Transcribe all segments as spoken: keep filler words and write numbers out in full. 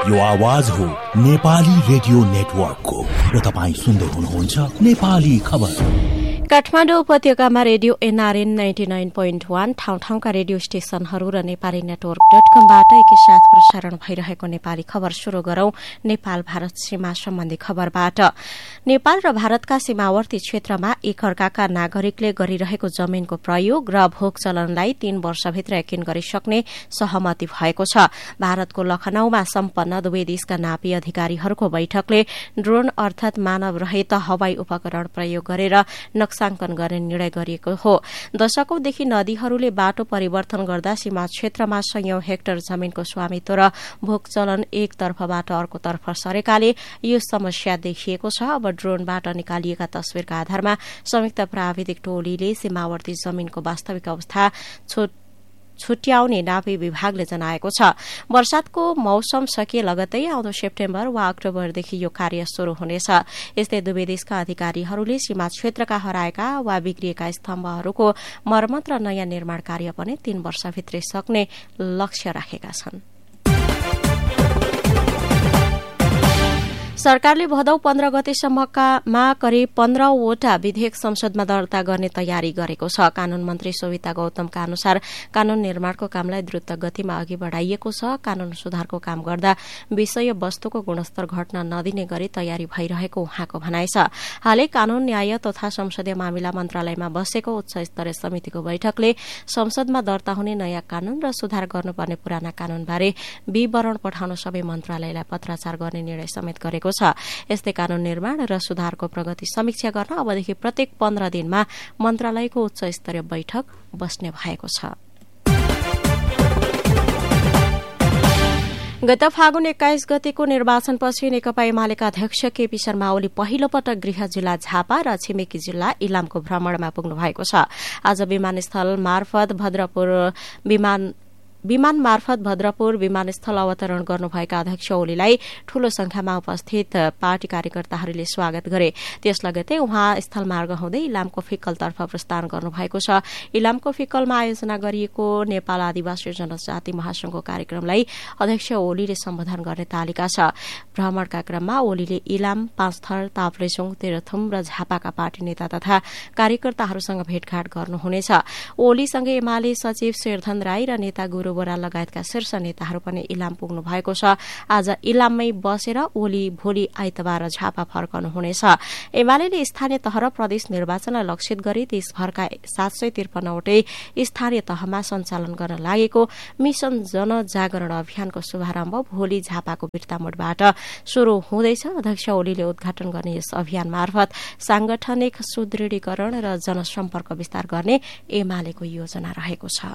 यो आवाज हो नेपाली रेडियो नेटवर्कको र तपाईँ सुन्दै हुनुहुन्छ नेपाली खबर। काठमाडौँ उपत्यकामा radio NRN ninety nine point one ठाउँ ठाउँका रेडियो स्टेशनहरू र नेपाली नेटवर्क डट कमबाट एकैसाथ प्रसारण भइरहेको नेपाली खबर शुरू गरौं। नेपाल भारत सीमा सम्बन्धी खबरबाट। नेपाल र भारतका सीमावर्ती क्षेत्रमा एक अर्काका नागरिकले गरिरहेको जमीनको प्रयोग र भोग चलनलाई तीन वर्षभित्र यकिन गरिसक्ने सहमति भएको छ। भारतको लखनऊमा सम्पन्न दुवै देशका नापी अधिकारीहरूको बैठकले ड्रोन अर्थात मानव रहित हवाई उपकरण प्रयोग गरेर नक्साङ्कन गर्ने निर्णय गरिएको हो। दशकौंदेखि नदीहरूले बाटो परिवर्तन गर्दा सीमा क्षेत्रमा सयौं हेक्टर जमीनको स्वामित्व र भोग चलन एक तर्फबाट अर्कोतर्फ सरेकाले यो समस्या देखिएको छ। अब ड्रोनबाट निकालिएका तस्विरका आधारमा संयुक्त प्राविधिक टोलीले सीमावर्ती जमीनको वास्तविक अवस्था छुट्याउने नापी विभागले जनाएको छ। वर्षातको मौसम सकिए लगतै आउँदो सेप्टेम्बर वा अक्टोबरदेखि यो कार्य शुरू हुनेछ। यस्तै दुवै देशका अधिकारीहरूले सीमा क्षेत्रका हराएका वा बिग्रिएका स्तम्भहरूको मर्मत र नयाँ निर्माण कार्य पनि तीन वर्षभित्रै सक्ने लक्ष्य राखेका छन्। सरकारले भदौ पन्ध्र गतेसम्ममा करिब पन्ध्रवटा विधेयक संसदमा दर्ता गर्ने तयारी गरेको छ। कानून मन्त्री सोभिता गौतमका अनुसार कानून निर्माणको कामलाई द्रुत गतिमा अघि बढ़ाइएको छ। कानून सुधारको काम गर्दा विषय वस्तुको गुणस्तर घट्न नदिने गरी तयारी भइरहेको उहाँको भनाइ छ। हालै कानून न्याय तथा संसदीय मामिला मन्त्रालयमा बसेको उच्च स्तरीय समितिको बैठकले संसदमा दर्ता हुने नयाँ कानून र सुधार गर्नुपर्ने पुराना कानूनबारे विवरण पठाउन सबै मन्त्रालयलाई पत्राचार गर्ने निर्णय समेत गरेको छ। यस्तै कानून निर्माण र सुधारको प्रगति समीक्षा गर्न अबदेखि प्रत्येक पन्ध्र दिनमा मन्त्रालयको उच्च स्तरीय बैठक बस्ने भएको छ। गत फागुन एक्काइस गतेको निर्वाचनपछि नेकपा एमालेका अध्यक्ष केपी शर्मा ओली पहिलो पटक गृह जिल्ला झापा र छिमेकी जिल्ला इलामको भ्रमणमा पुग्नु भएको छ। आज विमानस्थल मार्फत भद्रपुर विमान विमान मार्फत भद्रपुर विमानस्थल अवतरण गर्नुभएका अध्यक्ष ओलीलाई ठूलो संख्यामा उपस्थित पार्टी कार्यकर्ताहरूले स्वागत गरे। त्यस लगतै उहाँ स्थलमार्ग हुँदै इलामको फिक्कलतर्फ प्रस्थान गर्नुभएको छ। इलामको फिक्कलमा आयोजना गरिएको नेपाल आदिवासी जनजाति महासंघको कार्यक्रमलाई अध्यक्ष ओलीले सम्बोधन गर्ने तालिका छ। भ्रमणका क्रममा ओलीले इलाम, पाँचथर, ताप्लेजुङ, तेह्रथुम र झापाका पार्टी नेता तथा कार्यकर्ताहरूसँग भेटघाट गर्नुहुनेछ। ओलीसँगै एमाले सचिव शेरधन राई र नेता गुरू बोरा लगायतका शीर्ष नेताहरू पनि इलाम पुग्नु भएको छ। आज इलाममै बसेर ओली भोलि आइतबार झापा फर्कनुहुनेछ। एमाले स्थानीय तह र प्रदेश निर्वाचनलाई लक्षित गरी देशभरका सात सय त्रिपन्नवटै स्थानीय तहमा सञ्चालन गर्न लागेको मिशन जनजागरण अभियानको शुभारम्भ भोलि झापाको बिर्तामोडबाट शुरू हुँदैछ। अध्यक्ष ओलीले उद्घाटन गर्ने यस अभियान मार्फत सांगठनिक सुदृढीकरण र जनसम्पर्क विस्तार गर्ने एमालेको योजना रहेको छ।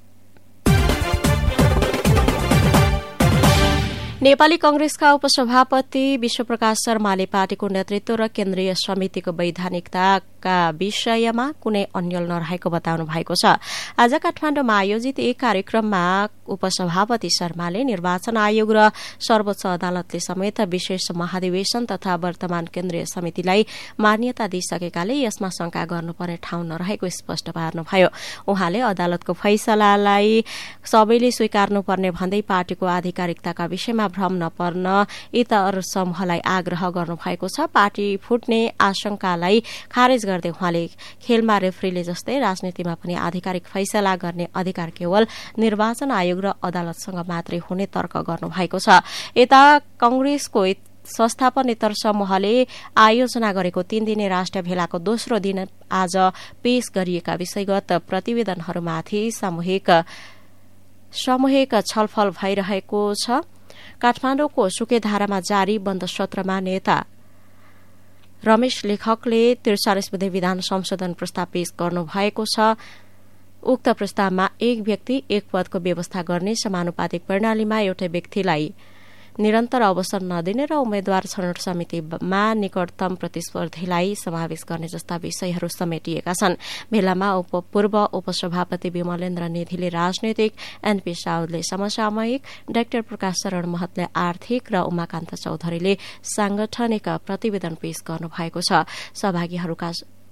नेपाली कंग्रेसका उपसभापति विश्वप्रकाश शर्माले पार्टीको नेतृत्व र केन्द्रीय समितिको वैधानिकताका विषयमा कुनै अन्यल नरहेको बताउनु भएको छ। आज काठमाडौँमा आयोजित एक कार्यक्रममा उपसभापति शर्माले निर्वाचन आयोग र सर्वोच्च अदालतले समेत विशेष महाधिवेशन तथा वर्तमान केन्द्रीय समितिलाई मान्यता दिइसकेकाले यसमा शंका गर्नुपर्ने ठाउँ नरहेको स्पष्ट पार्नुभयो। उहाँले अदालतको फैसलालाई सबैले स्वीकार्नुपर्ने भन्दै पार्टीको आधिकारिकताका विषयमा भ्रम नपर्न इतर समूहलाई आग्रह गर्नुभएको छ। पार्टी फुट्ने आशंकालाई खारेज गर्दै उहाँले खेलमा रेफ्रीले जस्तै राजनीतिमा पनि आधिकारिक फैसला गर्ने अधिकार केवल निर्वाचन आयोग र अदालतसँग मात्रै हुने तर्क गर्नुभएको छ। यता कंग्रेसको संस्थापनेतर समूहले आयोजना गरेको तीन दिने राष्ट्रिय भेलाको दोस्रो दिन आज पेश गरिएका विषयगत प्रतिवेदनहरूमाथि सामूहिक सामूहिक छलफल भइरहेको छ। काठमाडौँको सुकेधारामा जारी बन्द सत्रमा नेता रमेश लेखकले त्रिचालिस बुधे विधान संशोधन प्रस्ताव पेश गर्नुभएको छ। उक्त प्रस्तावमा एक व्यक्ति एक पदको व्यवस्था गर्ने समानुपातिक प्रणालीमा एउटै व्यक्तिलाई निरन्तर अवसर नदिने र उम्मेद्वार छनौट समितिमा निकटतम प्रतिस्पर्धीलाई समावेश गर्ने जस्ता विषयहरू समेटिएका छन्। भेलामा पूर्व उपसभापति विमलेन्द्र निधिले राजनैतिक, एनपी साउदले समसामयिक, डाक्टर प्रकाश शरण महतले आर्थिक र उमाकान्त चौधरीले सांगठनिक प्रतिवेदन पेश गर्नुभएको छ। सहभागीहरूका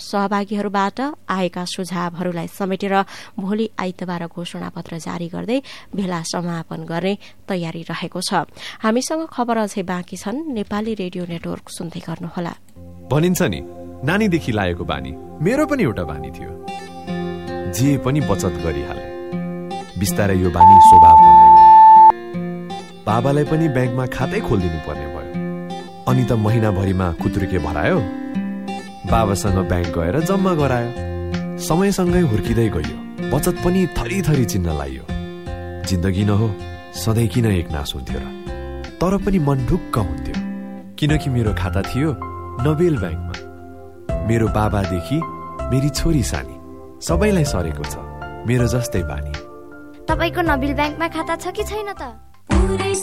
सहभागीहरूबाट आएका सुझावहरूलाई समेटेर भोलि आइतबार घोषणापत्र जारी गर्दै भेला समापन गर्ने तयारी रहेको छ। हामीसँग खबर अझै बाँकी छन्। नेपाली रेडियो नेटवर्क सुन्दै गर्नुहोला। भनिन्छ नि, नानीदेखि लागेको बानी मेरो पनि एउटा बानी थियो, जे पनि बचत गरिहाले। बिस्तारै यो बानी स्वभाव बन्दै गयो। बाबालाई पनि ब्याङ्कमा खातै खोलिदिनु पर्ने भयो। अनि त महिनाभरिमा खुत्रुके भरायो, बाबासँग ब्याङ्क गएर जम्मा गरायो। समयसँगै हुर्किँदै गयो, बचत पनि थरी थरी चिन्न लाग्यो। जिन्दगी न हो, सधैँ किन एक नास हुन्थ्यो र? तर पनि मन ढुक्क हुन्थ्यो, किनकि मेरो खाता थियो नोबेल ब्याङ्कमा। मेरो बाबादेखि मेरी छोरी सानी सबैलाई सरेको छ मेरो जस्तै बानी। तपाईको नोबेल ब्याङ्कमा खाता छ कि छैन त?